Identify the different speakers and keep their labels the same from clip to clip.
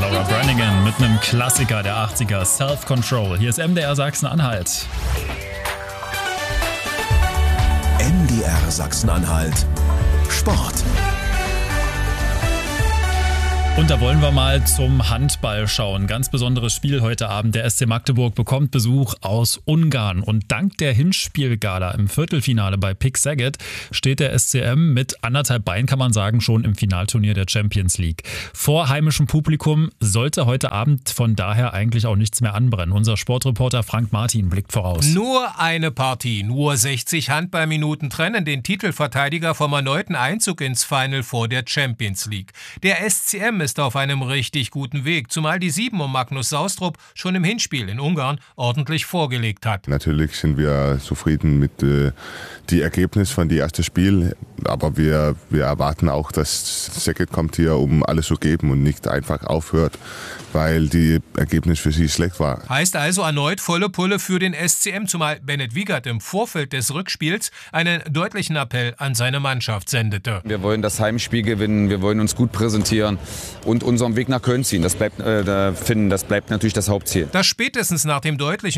Speaker 1: Laura Branigan mit einem Klassiker der 80er, Self-Control. Hier ist MDR Sachsen-Anhalt.
Speaker 2: MDR Sachsen-Anhalt Sport.
Speaker 1: Und da wollen wir mal zum Handball schauen. Ganz besonderes Spiel heute Abend. Der SC Magdeburg bekommt Besuch aus Ungarn. Und dank der Hinspielgala im Viertelfinale bei PIK Szeged steht der SCM mit 1,5 Beinen, kann man sagen, schon im Finalturnier der Champions League. Vor heimischem Publikum sollte heute Abend von daher eigentlich auch nichts mehr anbrennen. Unser Sportreporter Frank Martin blickt voraus.
Speaker 3: Nur eine Partie, nur 60 Handballminuten trennen den Titelverteidiger vom erneuten Einzug ins Final Four der Champions League. Der SCM ist auf einem richtig guten Weg, zumal die 7 um Magnus Saustrup schon im Hinspiel in Ungarn ordentlich vorgelegt hat.
Speaker 4: Natürlich sind wir zufrieden mit dem Ergebnis von dem ersten Spiel, aber wir erwarten auch, dass Szeged kommt hier, um alles zu geben und nicht einfach aufhört, weil die Ergebnis für sie schlecht war.
Speaker 3: Heißt also erneut volle Pulle für den SCM, zumal Bennett Wiegert im Vorfeld des Rückspiels einen deutlichen Appell an seine Mannschaft sendete.
Speaker 5: Wir wollen das Heimspiel gewinnen, wir wollen uns gut präsentieren und unseren Weg nach Köln ziehen. Das bleibt natürlich das Hauptziel.
Speaker 3: Dass spätestens nach dem deutlichen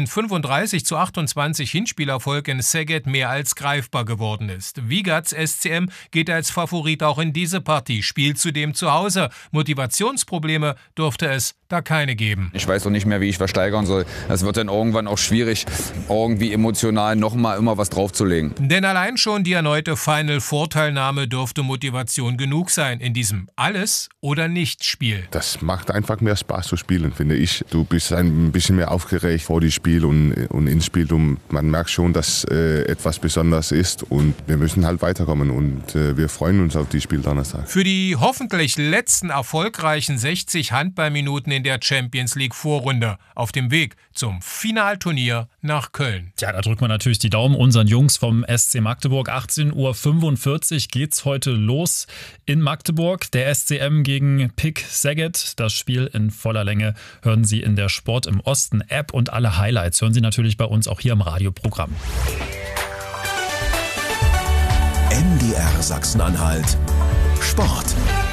Speaker 3: 35:28 Hinspielerfolg in Szeged mehr als greifbar geworden ist. Wiegerts SCM geht als Favorit auch in diese Partie, spielt zudem zu Hause. Motivationsprobleme dürfte es da keine geben.
Speaker 5: Ich weiß auch nicht mehr, wie ich was steigern soll. Es wird dann irgendwann auch schwierig, irgendwie emotional nochmal immer was draufzulegen.
Speaker 3: Denn allein schon die erneute Final-Vorteilnahme dürfte Motivation genug sein in diesem Alles- oder Nicht-Spiel.
Speaker 4: Das macht einfach mehr Spaß zu spielen, finde ich. Du bist ein bisschen mehr aufgeregt vor dem Spiel und ins Spiel. Und man merkt schon, dass etwas Besonderes ist und wir müssen halt weiterkommen und wir freuen uns auf das Spiel Donnerstag.
Speaker 3: Für die hoffentlich letzten erfolgreichen 60 Handballminuten in der Champions League Vorrunde auf dem Weg zum Finalturnier nach Köln.
Speaker 1: Ja, da drückt man natürlich die Daumen unseren Jungs vom SC Magdeburg. 18:45 Uhr geht's heute los in Magdeburg. Der SCM gegen PIK Szeged. Das Spiel in voller Länge hören Sie in der Sport im Osten App und alle Highlights hören Sie natürlich bei uns auch hier im Radioprogramm.
Speaker 2: MDR Sachsen-Anhalt Sport.